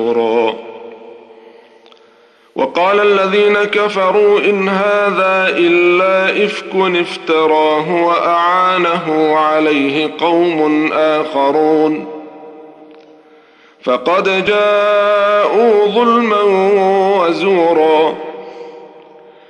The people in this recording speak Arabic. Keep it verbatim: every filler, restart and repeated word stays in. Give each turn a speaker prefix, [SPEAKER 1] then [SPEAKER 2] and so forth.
[SPEAKER 1] وقال الذين كفروا إن هذا إلا إفك افتراه وأعانه عليه قوم آخرون فقد جاءوا ظلما وزورا